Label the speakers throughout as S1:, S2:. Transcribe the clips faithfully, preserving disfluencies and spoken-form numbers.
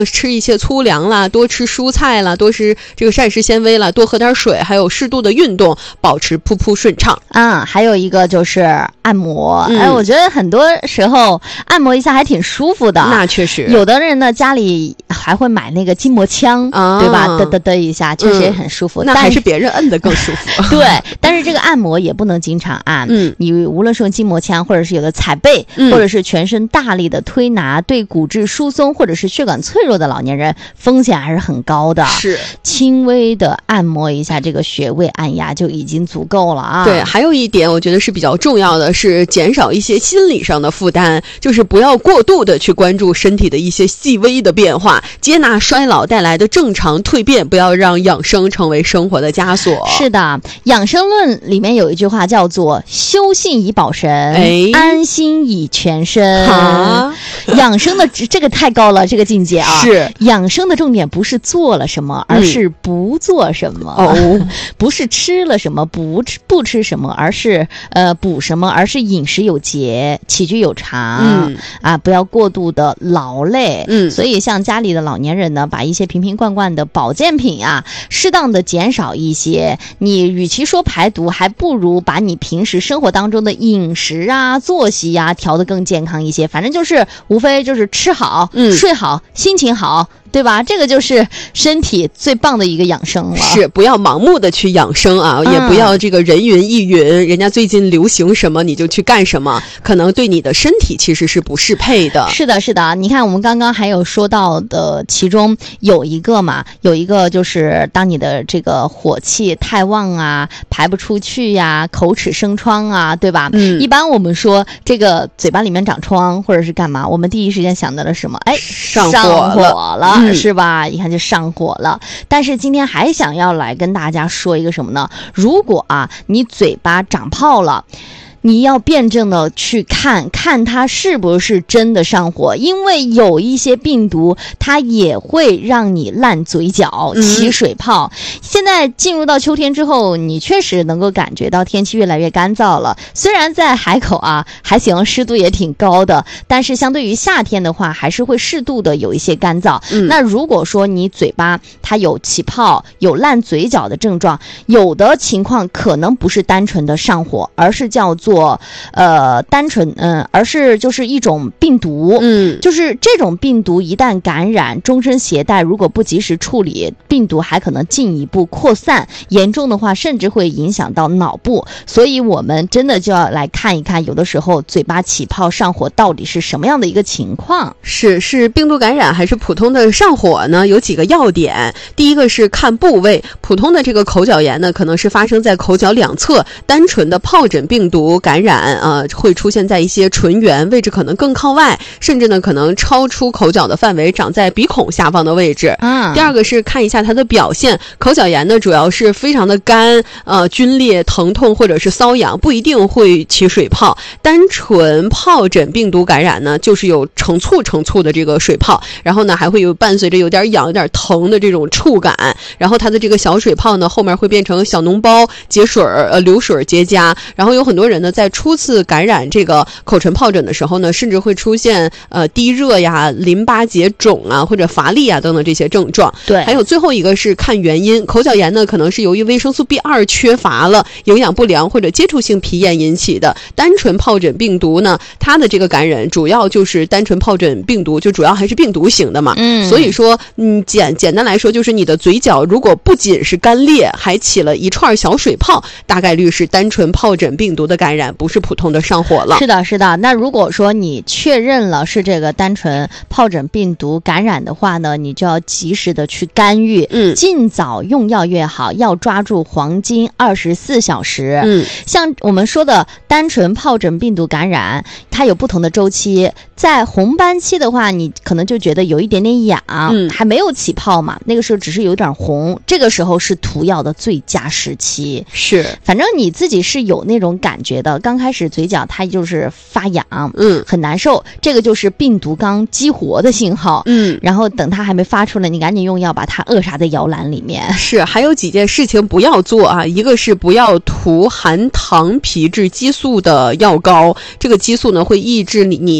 S1: 吃一些粗粮啦，多吃蔬菜啦，多吃这个膳食纤维啦，多喝点水，还有适度的运动，保持噗噗顺畅。
S2: 啊，还有一个就是按摩。
S1: 嗯、
S2: 哎，我觉得很多时候按摩一下还挺舒服的。
S1: 那确实，
S2: 有的人呢家里还会买那个筋膜枪，啊、对吧？嘚嘚嘚一下，确实也很舒服。
S1: 嗯、那还是别人摁的更舒服。
S2: 对，但是这个按摩也不能经常按。嗯，你无论是用筋膜枪，或者是有的踩背，嗯、或者是全身大力的推拿，对骨质疏松或者是血管脆弱的老年人风险还是很高的。
S1: 是，
S2: 轻微的按摩一下这个穴位按压就已经足够了啊。
S1: 对，还有一点我觉得是比较重要的，是减少一些心理上的负担，就是不要过度的去关注身体的一些细微的变化，接纳衰老带来的正常蜕变，不要让养生成为生活的枷锁。
S2: 是的，养生论里面有一句话叫做修信以保神，哎、安心以全身。啊、养生的这个太高了，这个境界啊。
S1: 是，
S2: 养生的重点不是做了什么，而是不做什么。哦、嗯，不是吃了什么，不吃不吃什么，而是呃补什么，而是饮食有节，起居有常。嗯啊，不要过度的劳累。嗯，所以像家里的老年人呢，把一些瓶瓶罐罐的保健品啊，适当的减少一些。你与其说排毒，还不如把你平时生活当中的饮食啊、作息啊调得更健康一些。反正就是无非就是吃好、嗯、睡好、心情好。对吧？这个就是身体最棒的一个养生了。
S1: 是，不要盲目的去养生啊，嗯、也不要这个人云亦云，人家最近流行什么你就去干什么，可能对你的身体其实是不适配的。
S2: 是的，是的。你看我们刚刚还有说到的，其中有一个嘛，有一个就是当你的这个火气太旺啊，排不出去呀、啊，口齿生疮啊，对吧？嗯。一般我们说这个嘴巴里面长疮或者是干嘛，我们第一时间想到了什么？哎，
S1: 上
S2: 火
S1: 火
S2: 了。嗯、是吧？一看就上火了。但是今天还想要来跟大家说一个什么呢？如果啊，你嘴巴长泡了，你要辩证的去看看它是不是真的上火，因为有一些病毒它也会让你烂嘴角、起水泡。嗯、现在进入到秋天之后，你确实能够感觉到天气越来越干燥了。虽然在海口啊还行，湿度也挺高的，但是相对于夏天的话，还是会适度的有一些干燥。嗯、那如果说你嘴巴它有起泡、有烂嘴角的症状，有的情况可能不是单纯的上火，而是叫做做呃单纯嗯、呃，而是就是一种病毒。嗯，就是这种病毒一旦感染，终身携带，如果不及时处理，病毒还可能进一步扩散，严重的话甚至会影响到脑部。所以我们真的就要来看一看，有的时候嘴巴起泡上火到底是什么样的一个情况。
S1: 是是病毒感染还是普通的上火呢？有几个要点。第一个是看部位，普通的这个口角炎呢，可能是发生在口角两侧，单纯的疱疹病毒感染呃，会出现在一些唇缘位置，可能更靠外，甚至呢可能超出口角的范围，长在鼻孔下方的位置。嗯。第二个是看一下它的表现，口角炎呢主要是非常的干，呃皲裂、疼痛或者是瘙痒，不一定会起水泡。单纯疱疹病毒感染呢，就是有成簇成簇的这个水泡，然后呢还会有伴随着有点痒、有点疼的这种触感，然后它的这个小水泡呢后面会变成小脓包、结水呃流水结痂，然后有很多人呢在初次感染这个口唇疱疹的时候呢，甚至会出现呃低热呀、淋巴结肿啊或者乏力啊等等这些症状。
S2: 对，
S1: 还有最后一个是看原因，口角炎呢可能是由于维生素 B 二 缺乏了、营养不良或者接触性皮炎引起的。单纯疱疹病毒呢，它的这个感染主要就是单纯疱疹病毒，就主要还是病毒型的嘛。嗯，所以说嗯简简单来说，就是你的嘴角如果不仅是干裂，还起了一串小水泡，大概率是单纯疱疹病毒的感染，不是普通的上火了。
S2: 是的，是的。那如果说你确认了是这个单纯疱疹病毒感染的话呢，你就要及时的去干预，嗯，尽早用药越好，要抓住黄金二十四小时。嗯，像我们说的单纯疱疹病毒感染，它有不同的周期。在红斑期的话，你可能就觉得有一点点痒，嗯，还没有起泡嘛，那个时候只是有点红，这个时候是涂药的最佳时期。
S1: 是，
S2: 反正你自己是有那种感觉的，刚开始嘴角它就是发痒，嗯，很难受，这个就是病毒刚激活的信号。嗯，然后等它还没发出来，你赶紧用药把它扼杀在摇篮里面。
S1: 是，还有几件事情不要做啊，一个是不要涂含糖皮质激素的药膏，这个激素呢会抑制你你皮肤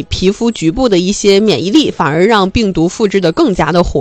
S1: 局部的一些免疫力，反而让病毒复制的更加的活